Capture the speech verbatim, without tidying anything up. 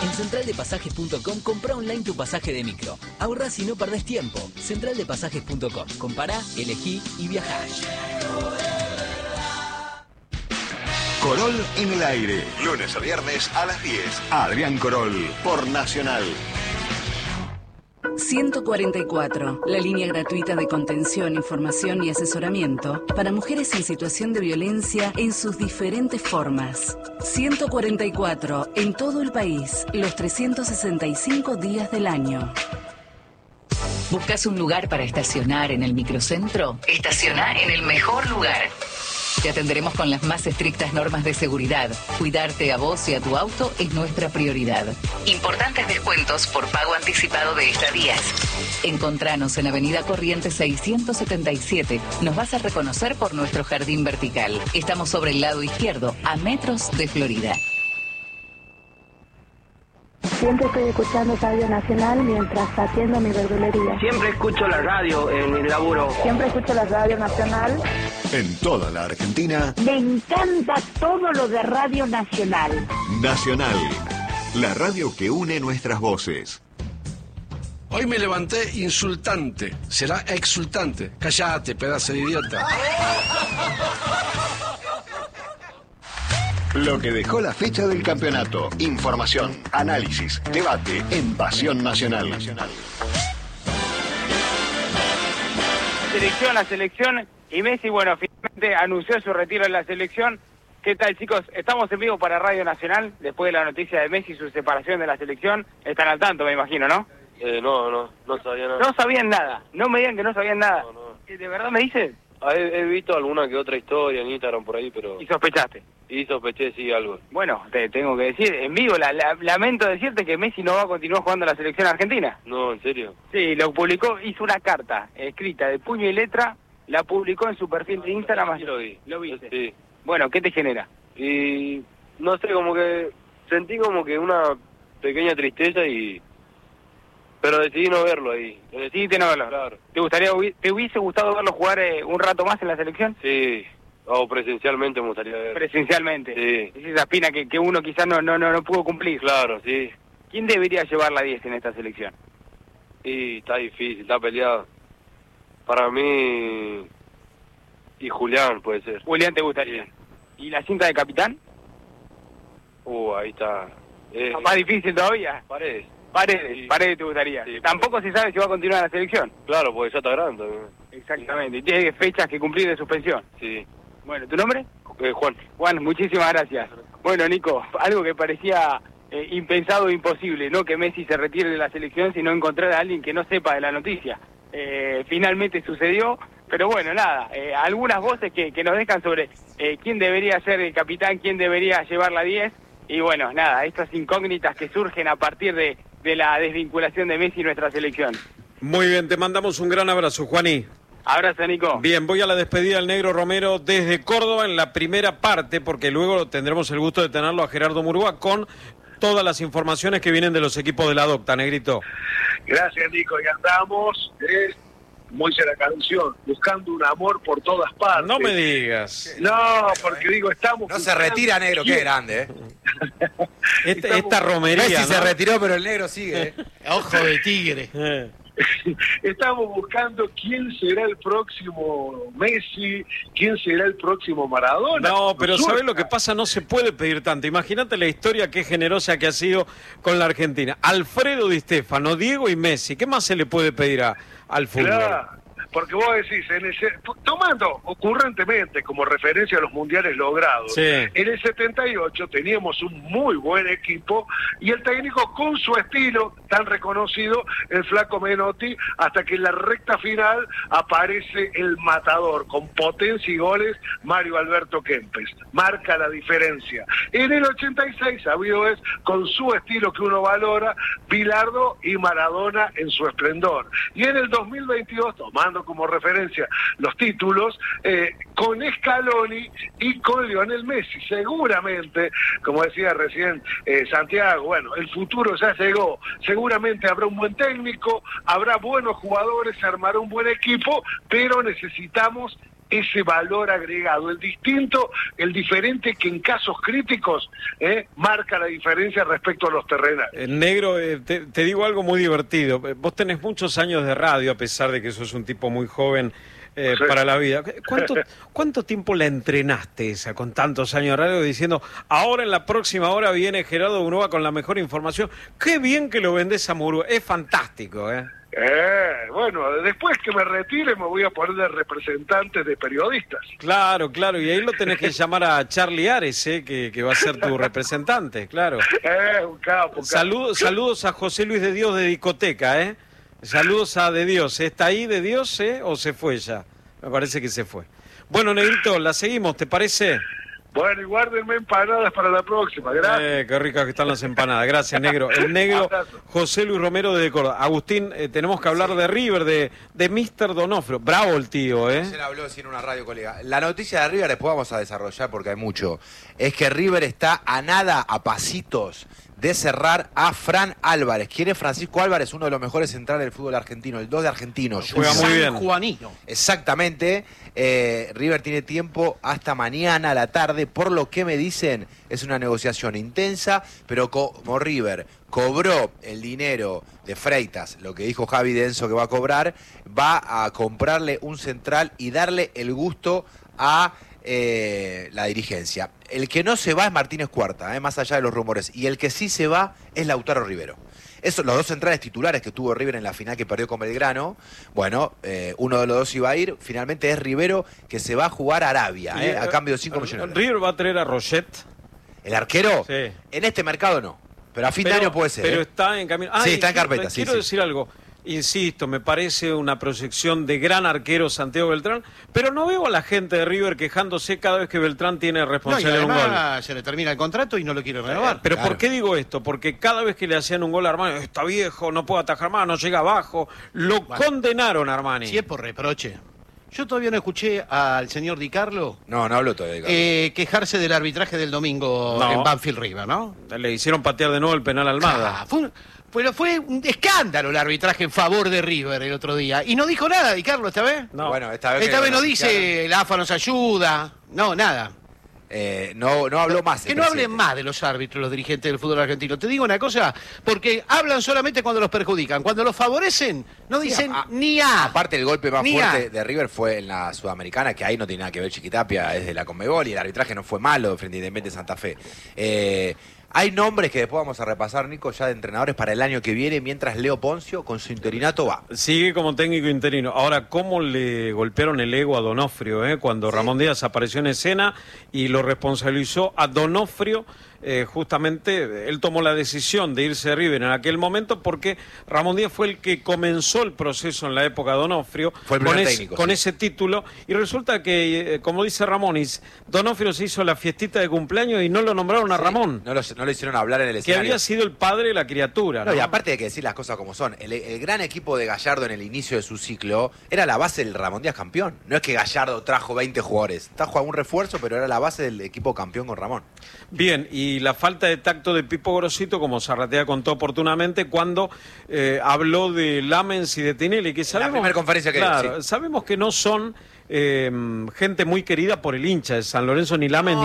En central de pasajes punto com compra online tu pasaje de micro. Ahorrás y no perdés tiempo. central de pasajes punto com. Compará, elegí y viajá. Corol en el aire. Lunes a viernes a las diez. Adrián Corol por Nacional. ciento cuarenta y cuatro, la línea gratuita de contención, información y asesoramiento para mujeres en situación de violencia en sus diferentes formas. ciento cuarenta y cuatro, en todo el país, los trescientos sesenta y cinco días del año. ¿Buscas un lugar para estacionar en el microcentro? Estaciona en el mejor lugar. Te atenderemos con las más estrictas normas de seguridad. Cuidarte a vos y a tu auto es nuestra prioridad. Importantes descuentos por pago anticipado de estadías. Encontranos en Avenida Corrientes seiscientos setenta y siete. Nos vas a reconocer por nuestro jardín vertical. Estamos sobre el lado izquierdo, a metros de Florida. Siempre estoy escuchando Radio Nacional mientras atiendo mi verdulería. Siempre escucho la radio en mi laburo. Siempre escucho la Radio Nacional. En toda la Argentina. Me encanta todo lo de Radio Nacional. Nacional, la radio que une nuestras voces. Hoy me levanté insultante. Será exultante. Cállate, pedazo de idiota. Lo que dejó la fecha del campeonato. Información, análisis, debate en Pasión Nacional. Selección, la selección y Messi, bueno, finalmente anunció su retiro en la selección. ¿Qué tal, chicos? Estamos en vivo para Radio Nacional, después de la noticia de Messi y su separación de la selección. Están al tanto, me imagino, ¿no? Eh, no, no, no sabía nada. No sabían nada, no me digan que no sabían nada. No, no. ¿De verdad me dices? He, he visto alguna que otra historia en Instagram por ahí, pero... ¿Y sospechaste? Y sospeché, sí, algo. Bueno, te tengo que decir, en vivo, la, la, lamento decirte que Messi no va a continuar jugando a la selección argentina. No, ¿en serio? Sí, lo publicó, hizo una carta escrita de puño y letra, la publicó en su perfil de Instagram. Sí, lo vi. ¿Lo viste? Sí. Bueno, ¿qué te genera? Y no sé, como que sentí como que una pequeña tristeza y... Pero decidí no verlo ahí. Decidiste no verlo. Claro. ¿Te gustaría, te hubiese gustado verlo jugar eh, un rato más en la selección? Sí, o presencialmente me gustaría ver. Presencialmente. Sí. Es esa espina que, que uno quizás no, no, no, no pudo cumplir. Claro, sí. ¿Quién debería llevar la diez en esta selección? Y está difícil, está peleado. Para mí... Y Julián puede ser. Julián, ¿te gustaría? Sí. ¿Y la cinta de capitán? Uh, ahí está. Eh, ¿Más difícil todavía? Paredes. Paredes, Sí. Paredes te gustaría. Sí, Tampoco Paredes. se sabe si va a continuar en la selección. Claro, porque ya está grande. Exactamente. Y tiene fechas que cumplir de suspensión. Sí. Bueno, ¿tu nombre? Eh, Juan. Juan, muchísimas gracias. Bueno, Nico, algo que parecía eh, impensado e imposible, no que Messi se retire de la selección, sino encontrar a alguien que no sepa de la noticia. Eh, finalmente sucedió, pero bueno, nada, eh, algunas voces que, que nos dejan sobre eh, quién debería ser el capitán, quién debería llevar la diez, y bueno, nada, estas incógnitas que surgen a partir de, de la desvinculación de Messi y nuestra selección. Muy bien, te mandamos un gran abrazo, Juaní. Abrazo, Nico. Bien, voy a la despedida del Negro Romero desde Córdoba en la primera parte, porque luego tendremos el gusto de tenerlo a Gerardo Murúa con todas las informaciones que vienen de los equipos de la Docta, Negrito. Gracias, Nico, y andamos, eh, como dice la canción, buscando un amor por todas partes. No me digas. No, porque digo, estamos... No se retira, Negro, qué grande, ¿eh? Esta, esta romería, Messi ¿no? se retiró, pero el Negro sigue, ¿eh? Ojo de tigre. Eh. Estamos buscando quién será el próximo Messi, quién será el próximo Maradona. No, pero Surca. ¿sabés lo que pasa? No se puede pedir tanto. Imagínate la historia qué generosa que ha sido con la Argentina. Alfredo Di Stéfano, Diego y Messi. ¿Qué más se le puede pedir a, al fútbol? Claro, porque vos decís, en ese, tomando ocurrentemente como referencia a los mundiales logrados, Sí. en el setenta y ocho teníamos un muy buen equipo y el técnico con su estilo tan reconocido, el Flaco Menotti, hasta que en la recta final aparece el matador con potencia y goles, Mario Alberto Kempes. Marca la diferencia. En el ochenta y seis, sabido es, con su estilo que uno valora, Bilardo y Maradona en su esplendor. Y en el dos mil veintidós, tomando como referencia los títulos, eh, con Scaloni y con Lionel Messi. Seguramente, como decía recién eh, Santiago, bueno, el futuro ya llegó. Seguramente habrá un buen técnico, habrá buenos jugadores, se armará un buen equipo, pero necesitamos ese valor agregado, el distinto, el diferente que en casos críticos eh, marca la diferencia respecto a los terrenales. Eh, negro, eh, te, te digo algo muy divertido. Vos tenés muchos años de radio, a pesar de que sos un tipo muy joven eh, sí. para la vida. ¿Cuánto, ¿Cuánto tiempo la entrenaste esa con tantos años de radio diciendo, ahora en la próxima hora viene Gerardo Murúa con la mejor información? Qué bien que lo vendés a Murúa. Es fantástico, ¿eh? Eh, bueno, después que me retire me voy a poner de representante de periodistas. Claro, claro, y ahí lo tenés que llamar a Charlie Ares, eh, que, que va a ser tu representante, claro. Eh, un capo, un Saludos, capo. saludos a José Luis de Dios de Discoteca, ¿eh? Saludos a De Dios. ¿Está ahí De Dios, eh? ¿O se fue ya? Me parece que se fue. Bueno, Negrito, la seguimos, ¿te parece? Bueno, y guárdenme empanadas para la próxima, gracias. Eh, qué ricas que están las empanadas, gracias, negro. El negro José Luis Romero de Córdoba. Agustín, eh, tenemos que hablar sí. de River, de, de mister Donofrio. Bravo el tío, ¿eh? Ayer habló en una radio, colega. La noticia de River después vamos a desarrollar porque hay mucho. Es que River está a nada, a pasitos, de cerrar a Fran Álvarez. ¿Quién es Francisco Álvarez? Uno de los mejores centrales del fútbol argentino, el dos de Argentinos. Juega muy bien. Juanino. Exactamente. Eh, River tiene tiempo hasta mañana a la tarde. Por lo que me dicen, es una negociación intensa, pero como River cobró el dinero de Freitas, lo que dijo Javi Denso que va a cobrar, va a comprarle un central y darle el gusto a eh, la dirigencia. El que no se va es Martínez Cuarta, eh, más allá de los rumores, y el que sí se va es Lautaro Rivero. Esos, los dos centrales titulares que tuvo River en la final que perdió con Belgrano, bueno, eh, uno de los dos iba a ir, finalmente es Rivero que se va a jugar a Arabia, eh, a cambio de cinco millones. ¿River va a traer a Roget? ¿El arquero? Sí. En este mercado no, pero a fin pero, de año puede ser. Pero eh. está en camino. Ah, sí, está en carpeta. Quiero, sí, quiero sí. decir algo. Insisto, me parece una proyección de gran arquero Santiago Beltrán, pero no veo a la gente de River quejándose cada vez que Beltrán tiene responsabilidad no, de un gol. Se le termina el contrato y no lo quiere renovar. Eh, pero claro. ¿por qué digo esto? Porque cada vez que le hacían un gol a Armani, está viejo, no puede atajar más, no llega abajo. Lo bueno, condenaron a Armani. Si es por reproche. Yo todavía no escuché al señor Di Carlo. No, no hablo todavía. Eh, quejarse del arbitraje del domingo no. en Banfield River, ¿no? Le hicieron patear de nuevo el penal a Almada. Ah, fue un... Pero fue un escándalo el arbitraje en favor de River el otro día. Y no dijo nada, Di Carlo, esta vez. No. Bueno, esta vez, esta vez no dice el A F A nos ayuda. No, nada. Eh, no, no habló más. Que no hablen más de los árbitros, los dirigentes del fútbol argentino. Te digo una cosa, porque hablan solamente cuando los perjudican. Cuando los favorecen, no dicen sí, a, ni A. Aparte, el golpe más ni fuerte a. de River fue en la Sudamericana, que ahí no tiene nada que ver Chiquitapia, es de la Conmebol, y el arbitraje no fue malo frente a Independiente Santa Fe. Eh... Hay nombres que después vamos a repasar, Nico, ya de entrenadores para el año que viene, mientras Leo Poncio con su interinato va. Sigue como técnico interino. Ahora, ¿cómo le golpearon el ego a Donofrio eh? cuando sí. Ramón Díaz apareció en escena y lo responsabilizó a Donofrio? Eh, justamente él tomó la decisión de irse de River en aquel momento porque Ramón Díaz fue el que comenzó el proceso en la época de Donofrio fue el con, primer ese, técnico, con sí. ese título, y resulta que, eh, como dice Ramonis, Donofrio se hizo la fiestita de cumpleaños y no lo nombraron a sí, Ramón. No lo, no lo hicieron hablar en el escenario. Que había sido el padre de la criatura. No, ¿no? Y aparte hay que decir las cosas como son. El, el gran equipo de Gallardo en el inicio de su ciclo era la base del Ramón Díaz campeón. No es que Gallardo trajo veinte jugadores. Trajo algún refuerzo, pero era la base del equipo campeón con Ramón. Bien, y la falta de tacto de Pipo Grosito, como Zarratea contó oportunamente, cuando eh, habló de Lamens y de Tinelli, que sabemos... La primera conferencia que claro, dio, sí. sabemos que no son eh, gente muy querida por el hincha de San Lorenzo, ni Lamens, no.